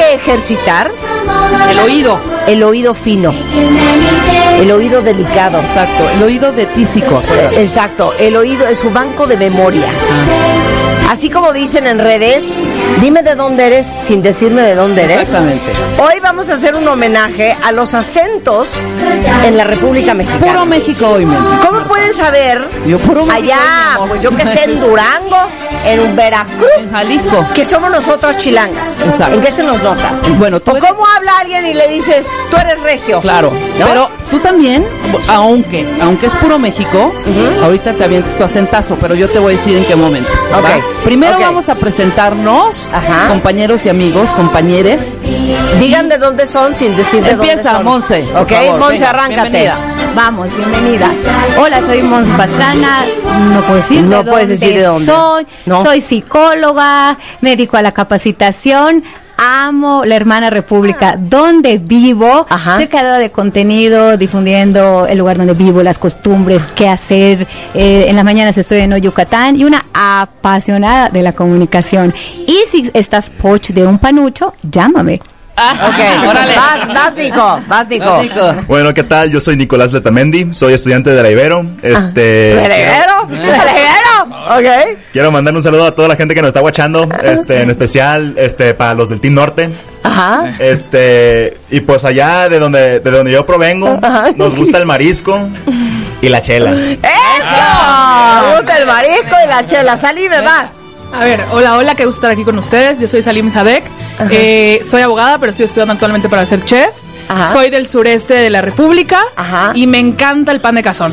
que ejercitar El oído. el oído fino, el oído delicado. Exacto, el oído de tísico. Exacto, el oído es su banco de memoria. Así como dicen en redes, dime de dónde eres sin decirme de dónde eres. Exactamente. Hoy vamos a hacer un homenaje a los acentos en la República Mexicana. Puro México hoy, men. ¿Cómo pueden saber Yo puro México, allá, mi amor. pues yo que sé, en Durango, en Veracruz, En Jalisco. que somos nosotras chilangas? Exacto. ¿En qué se nos nota? Bueno, tú ¿O eres- cómo habla alguien y le dices, tú eres regio? Claro, ¿no? pero tú también, aunque es puro México, ahorita te avientas tu acentazo, pero yo te voy a decir en qué momento. ¿va? Ok. Primero Ok. vamos a presentarnos, Ajá. compañeros y amigos, compañeres. Digan de dónde son sin decir de dónde Empieza, son. Monse. por Ok, favor, Monse, venga, arráncate. bienvenida. Vamos, bienvenida. Hola, soy Monse Pastrana. No puedo decir No de puedes dónde decir de dónde. soy. No. Soy psicóloga, me dedico a la capacitación. Amo la hermana República donde vivo. Ajá. Soy creadora de contenido, difundiendo el lugar donde vivo, las costumbres, qué hacer. En las mañanas estoy en Yucatán y una apasionada de la comunicación. Y si estás poch de un panucho, llámame. Ok, Órale. vas, Nico, vas, Nico. Vas, Nico. Bueno, ¿qué tal? Yo soy Nicolás Letamendi, soy estudiante de la Ibero. ¿Heredero? Ok. Quiero mandar un saludo a toda la gente que nos está watchando, en especial para los del Team Norte. Ajá. Y pues allá de donde yo provengo, nos gusta el marisco y la chela. ¡Eso! Me gusta el marisco y la chela. Salime más. A ver, hola, qué gusto estar aquí con ustedes. Yo soy Salim Sadek. Soy abogada, pero estoy estudiando actualmente para ser chef. Ajá. Soy del sureste de la República. Ajá. Y me encanta el pan de cazón.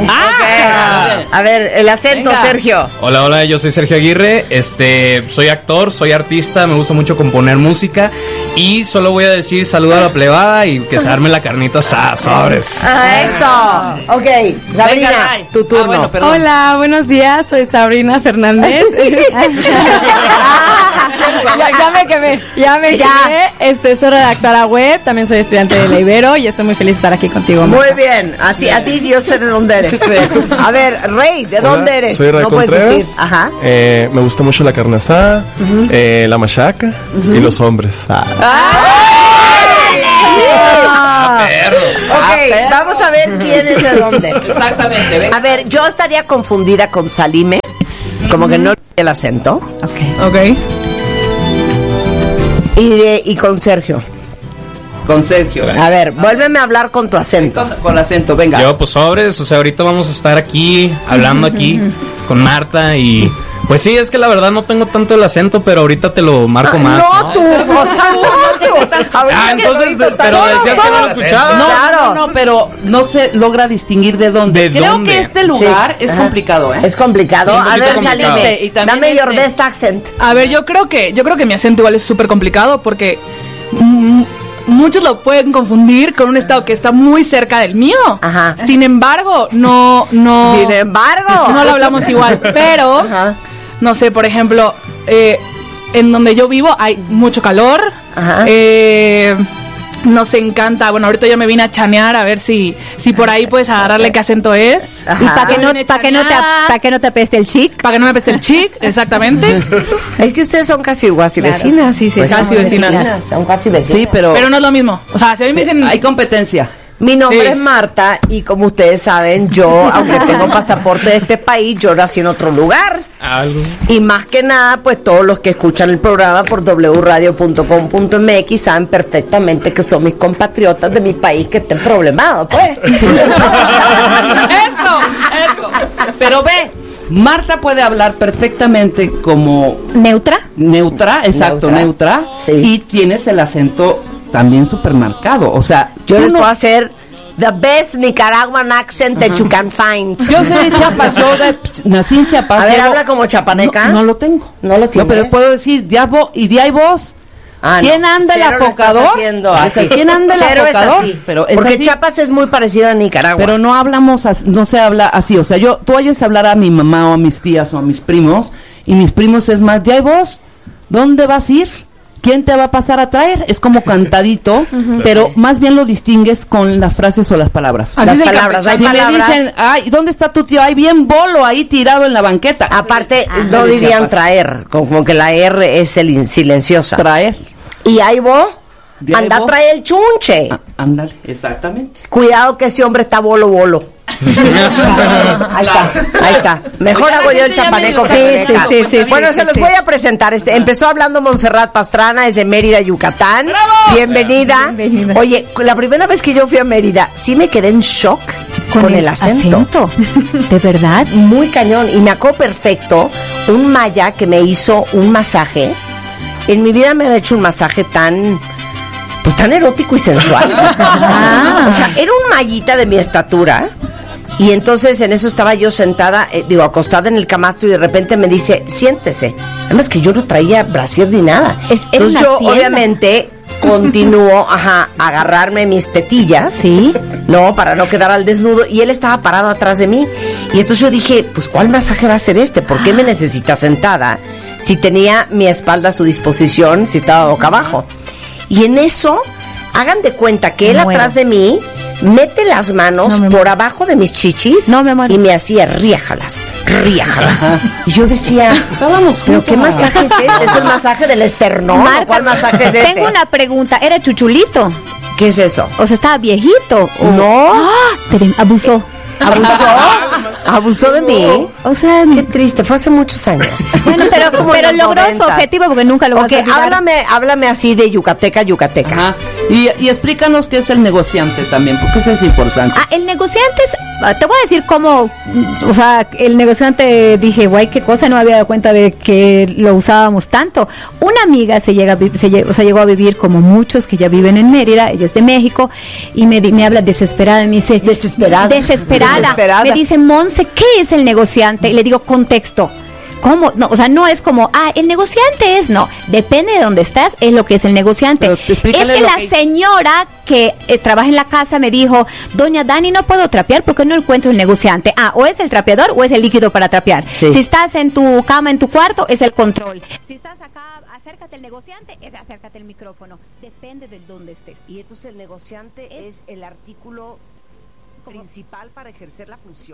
Ok. A ver, el acento, Venga. Sergio. Hola, yo soy Sergio Aguirre, soy actor, soy artista, me gusta mucho componer música y solo voy a decir saludo a la plebada y que se arme la carnita asada, sobres. Eso. Ok, Sabrina, Venga, Ray. tu turno. Bueno, perdón. Hola, buenos días, soy Sabrina Fernández. ya me quemé. Soy redactora web, también soy estudiante de la Ibero y estoy muy feliz de estar aquí contigo, Muy Marta. bien, así a ti yo sé de dónde eres. A ver, Rey, ¿de dónde eres? Soy Ray no puedes Contreras. decir. Ajá. Me gusta mucho la carne asada, la machaca y los hombres. Ok, vamos a ver quién es de dónde. Exactamente, venga. A ver, yo estaría confundida con Salime, como que no el acento, Ok. y con Sergio. Con Sergio. A ver, vuélveme a hablar con tu acento. Con acento, venga. Yo pues sobres, ahorita vamos a estar aquí, hablando aquí con Marta y pues sí, es que la verdad no tengo tanto el acento, pero ahorita te lo marco más. No, tú, o sea, no tú. Ahorita que entonces, lo hizo pero tan- decías que no lo escuchaba. No, Claro. no, pero no se logra distinguir de dónde. ¿De Creo dónde? que este lugar Sí. es Ajá. complicado, ¿eh? Es complicado. Sí, un A poquito ver, complicado. Salime, Y también dame your este- best accent. A ver, yo creo que mi acento igual es súper complicado porque muchos lo pueden confundir con un estado que está muy cerca del mío. Ajá. Sin embargo, no Sin embargo. no lo hablamos igual, pero Ajá. no sé, por ejemplo, en donde yo vivo hay mucho calor. Ajá. Nos encanta. Bueno, ahorita yo me vine a chanear a ver si por ahí puedes agarrarle qué acento es. Ajá. Y para que no, Viene para que no te, chaneada. para que no te apeste el chic. Para que no me peste el chic, exactamente. Es que ustedes son casi vecinas. Sí, sí, Pues casi son vecinas. Son casi vecinas. Sí, pero, Pero no es lo mismo. O sea, si a mí me dicen. hay competencia. Mi nombre Sí. es Marta y como ustedes saben, yo, aunque tengo pasaporte de este país, yo nací en otro lugar. Algo. Y más que nada, pues todos los que escuchan el programa por wradio.com.mx saben perfectamente que son mis compatriotas de mi país que estén problemados, pues. Eso. Pero ve, Marta puede hablar perfectamente como ¿Neutra? neutra, exacto, neutra, Sí. y tienes el acento también súper marcado. O sea, Yo tú les no- puedo hacer the best Nicaraguan accent that you can find. yo soy de Chiapas, nací en Chiapas. A ver, llevo- habla como chapaneca. No lo tengo. ¿No lo tienes? pero puedo decir, y de ahí vos. Ah, ¿Quién no. anda el Cero lo estás afocador? haciendo Es así. el ¿quién anda el Cero es afocador? así. Pero es porque así. Chiapas es muy parecido a Nicaragua. Pero no hablamos, no se habla así. O sea, tú oyes hablar a mi mamá o a mis tías o a mis primos, y mis primos es más, ¿ya hay vos? ¿Dónde vas a ir? ¿Quién te va a pasar a traer? Es como cantadito, pero más bien lo distingues con las frases o las palabras. Así Las es el palabras, campechano. hay Si palabras. me dicen, ay, ¿dónde está tu tío? Ay, bien bolo ahí tirado en la banqueta. Aparte, Ah, no de dirían Chiapas. traer, como que la R es silenciosa. Traer. Y ahí vos, De ahí anda a vos. traer el chunche. Ándale, exactamente. Cuidado que ese hombre está bolo. Ahí está. Mejor Ya la hago yo el gente ya chapaneco medio que sabe. Rebeca. Sí. Bueno, se los voy a presentar. Empezó hablando Montserrat Pastrana desde Mérida, Yucatán. Bienvenida. Bienvenida. Oye, la primera vez que yo fui a Mérida, sí me quedé en shock con el acento. ¿De verdad? Muy cañón. Y me acuerdo perfecto un maya que me hizo un masaje. En mi vida me han hecho un masaje tan erótico y sensual. O sea, era un mayita de mi estatura. Y entonces en eso estaba yo sentada, acostada en el camastro, y de repente me dice, siéntese. Además que yo no traía brasier ni nada. Entonces yo obviamente continúo a agarrarme mis tetillas, Sí. no, para no quedar al desnudo, y él estaba parado atrás de mí. Y entonces yo dije, pues ¿cuál masaje va a ser este? ¿Por qué me necesita sentada si tenía mi espalda a su disposición, si estaba boca abajo? Y en eso, hagan de cuenta que él Me muero. atrás de mí mete las manos No, me por muero. abajo de mis chichis No, me muero. y me hacía riájalas. Y yo decía, Estábamos ¿pero juntos. qué masaje es este? ¿Es el masaje del esternón? Marta, ¿O cuál masaje es este? Tengo una pregunta. ¿Era chuchulito? ¿Qué es eso? O sea, estaba viejito. No. Abusó. ¿Abusó de mí? O sea, Qué triste, fue hace muchos años. bueno, pero Como en los logró su 90s. objetivo porque nunca lo Ok, vas a olvidar. háblame así de yucateca. Ajá. Y explícanos qué es el negociante también, porque eso es importante. El negociante es, te voy a decir cómo, o sea, el negociante, dije, guay, qué cosa, no me había dado cuenta de que lo usábamos tanto. Una amiga llegó a vivir como muchos que ya viven en Mérida, ella es de México, y me habla desesperada, me dice, Desesperada. me dice, Monse, ¿qué es el negociante? Y le digo, contexto. ¿Cómo? No, o sea, no es como, el negociante es, no, depende de dónde estás, es lo que es el negociante. Pero explícale Es que lo la que- señora que trabaja en la casa me dijo, doña Dani, no puedo trapear porque no encuentro el negociante. O es el trapeador o es el líquido para trapear. Sí. Si estás en tu cama, en tu cuarto, es el control. Si estás acá, acércate al negociante, es acércate al micrófono. Depende de dónde estés. Y entonces el negociante es el artículo principal para ejercer la función.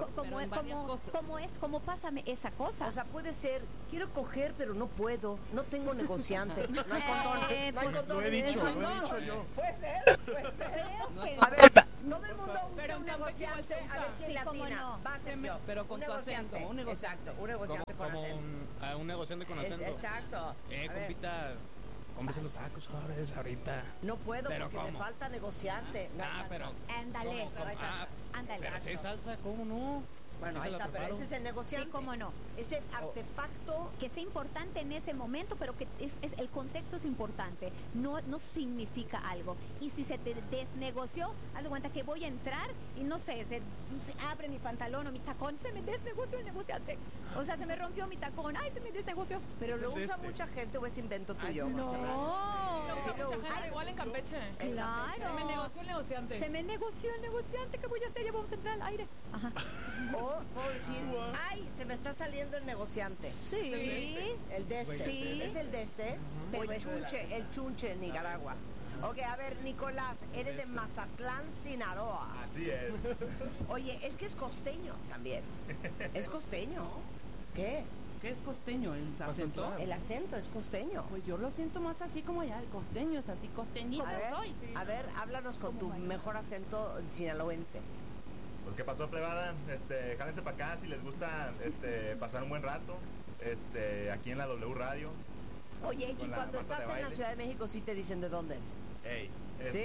¿Cómo pásame esa cosa? O sea, puede ser, quiero coger, pero no puedo, no tengo negociante, no hay condón. No hay condón. Lo he dicho yo. Puede ser. A ver, todo el mundo usa un negociante, a ver si Sí, cómo latina. no. Va a ser yo. Pero con Un tu negociante. acento, un negociante. Exacto, un negociante con acento. un negociante con acento. Exacto. A ver, Compita, cómprese los tacos, sobres, ahorita. no puedo Pero porque me ¿cómo? falta negociante. No hay salsa. pero... Ándale, ándale. Pero si hay salsa, ¿cómo no? Bueno, ahí Se la está, pero preparo. ese es el negociante. Sí, cómo no. Es el artefacto. Que sea importante en ese momento, pero que es el contexto es importante, no significa algo. Y si se te desnegoció, haz de cuenta que voy a entrar y no sé, se abre mi pantalón o mi tacón, se me desnegoció el negociante. O sea, se me rompió mi tacón, se me desnegoció. Pero lo usa mucha gente o es invento tuyo. No. Sí lo usa. Igual en Campeche. Claro. Se me negoció el negociante. Se me negoció el negociante, ¿qué voy a hacer? Ya vamos a entrar al aire. Ajá. O puedo decir, ay, se me está saliendo el negociante. Sí. El de este. Sí. ¿Es el de este? O el chunche, en Nicaragua. Ok, a ver, Nicolás, eres de Mazatlán, Sinaloa. Así es. Oye, es que es costeño también. Es costeño. ¿Qué? ¿Qué es costeño? ¿El acento? El acento es costeño. Pues yo lo siento más así como allá, el costeño es así, costeñito soy. A ver, háblanos con tu mejor acento sinaloense. Pues qué pasó, plebada, jálense para acá si les gusta pasar un buen rato, aquí en la W Radio. Oye, y Con la cuando Marta estás de en la baile. Ciudad de México, sí te dicen de dónde eres. Ey, ¿Sí?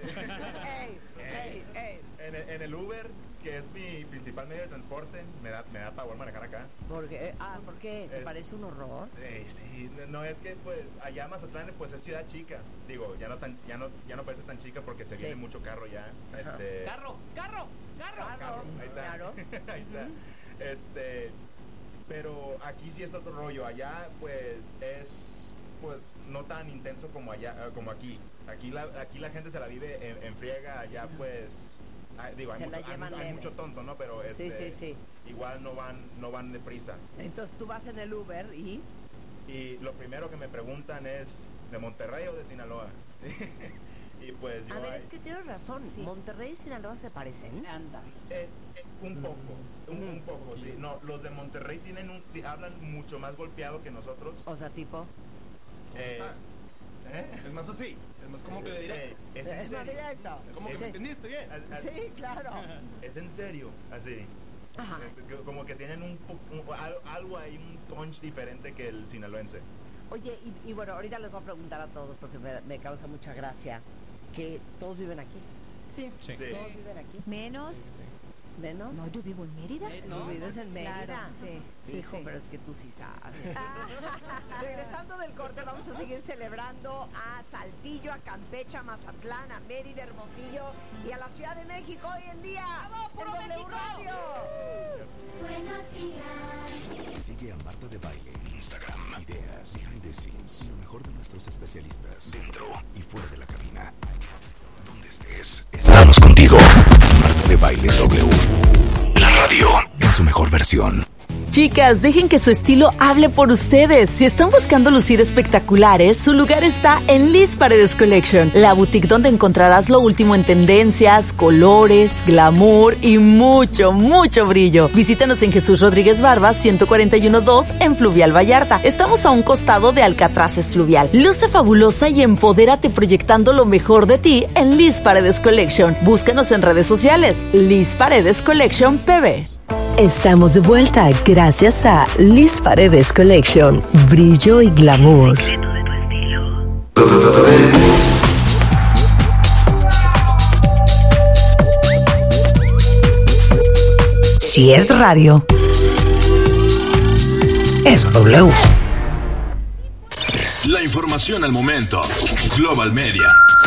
Ey. en el Uber, que es mi principal medio de transporte, me da pavor manejar acá. ¿Por qué? ¿Te parece un horror? Sí, no es que pues allá Mazatlán pues es ciudad chica. Digo, ya no parece tan chica porque se viene mucho carro ya. Carro. Carro, ahí está. Claro. Ahí está. Pero aquí sí es otro rollo. Allá pues es pues no tan intenso como allá, como aquí. Aquí la gente se la vive en friega, allá pues digo, Se la llevan hay leve. mucho tonto, ¿no? Pero Sí. igual no van deprisa. Entonces tú vas en el Uber y... Y lo primero que me preguntan es ¿de Monterrey o de Sinaloa? Y pues yo A ver, es que tienes razón. Monterrey y Sinaloa se parecen. Anda. un poco, sí. No, los de Monterrey hablan mucho más golpeado que nosotros. O sea, tipo... Es más así. Es más como que le diré. Es en Es más serio. directo. Como que me entendiste bien. Sí, claro. Es en serio, así. Ajá. Como que tienen algo ahí, un punch diferente que el sinaloense. Oye, y bueno, ahorita les voy a preguntar a todos porque me causa mucha gracia que todos viven aquí. Sí. Sí. Sí. Todos viven aquí. Menos. ¿Menos? No, yo vivo en Mérida. ¿Tú vives en Mérida? Claro, sí. Hijo, pero es que tú sí sabes. Regresando del corte, vamos a seguir celebrando a Saltillo, a Campeche, a Mazatlán, a Mérida, Hermosillo y a la Ciudad de México hoy en día. ¡Vamos, por W Radio! Sigue a Marta de Baile en Instagram. Ideas, behind the scenes, lo mejor de nuestros especialistas, dentro y fuera de la cabina. Donde estés, estamos contigo. Marta de Baile W. La radio en su mejor versión. Chicas, dejen que su estilo hable por ustedes. Si están buscando lucir espectaculares, su lugar está en Liz Paredes Collection, la boutique donde encontrarás lo último en tendencias, colores, glamour y mucho, mucho brillo. Visítanos en Jesús Rodríguez Barba, 141-2 en Fluvial Vallarta. Estamos a un costado de Alcatraces Fluvial. Luce fabulosa y empodérate proyectando lo mejor de ti en Liz Paredes Collection. Búscanos en redes sociales, Liz Paredes Collection PB. Estamos de vuelta gracias a Liz Paredes Collection, brillo y glamour. Si es radio, es W. La información al momento. Global Media.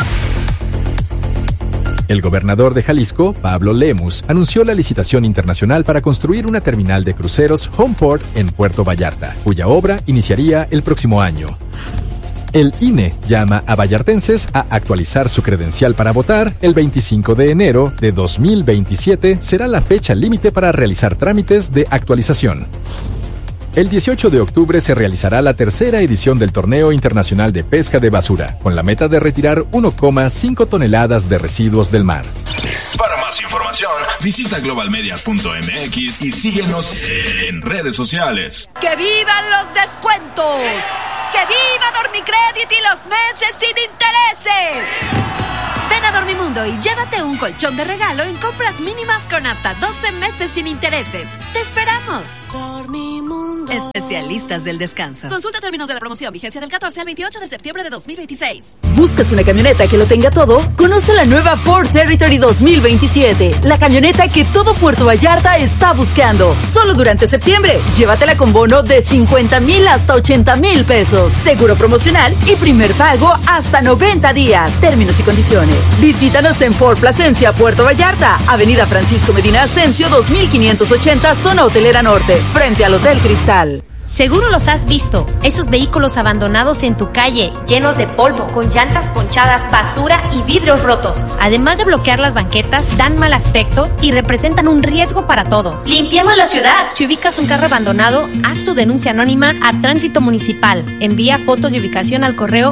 El gobernador de Jalisco, Pablo Lemus, anunció la licitación internacional para construir una terminal de cruceros Homeport en Puerto Vallarta, cuya obra iniciaría el próximo año. El INE llama a vallartenses a actualizar su credencial para votar. El 25 de enero de 2027 será la fecha límite para realizar trámites de actualización. El 18 de octubre se realizará la tercera edición del Torneo Internacional de Pesca de Basura, con la meta de retirar 1,5 toneladas de residuos del mar. Para más información, visita globalmedia.mx y síguenos en redes sociales. ¡Que vivan los descuentos! ¡Que viva Dormicrédit y los meses sin intereses! Ven a Dormimundo y llévate un colchón de regalo en compras mínimas con hasta 12 meses sin intereses. ¡Te esperamos! Dormimundo. Especialistas del descanso. Consulta términos de la promoción. Vigencia del 14 al 28 de septiembre de 2026. ¿Buscas una camioneta que lo tenga todo? Conoce la nueva Ford Territory 2027. La camioneta que todo Puerto Vallarta está buscando. Solo durante septiembre. Llévatela con bono de 50,000 hasta 80,000 pesos. Seguro promocional y primer pago hasta 90 días. Términos y condiciones. Visítanos en Ford Plasencia, Puerto Vallarta. Avenida Francisco Medina Asensio, 2580, zona hotelera norte. Frente al Hotel Cristal. Seguro los has visto, esos vehículos abandonados en tu calle, llenos de polvo, con llantas ponchadas, basura y vidrios rotos. Además de bloquear las banquetas, dan mal aspecto y representan un riesgo para todos. ¡Limpiemos la ciudad! Si ubicas un carro abandonado, haz tu denuncia anónima a Tránsito Municipal. Envía fotos de ubicación al correo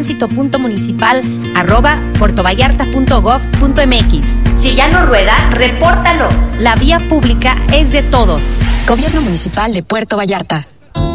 transito.municipal@puertovallarta.gov.mx. Si ya no rueda, repórtalo. La vía pública es de todos. Gobierno Municipal de Puerto Vallarta.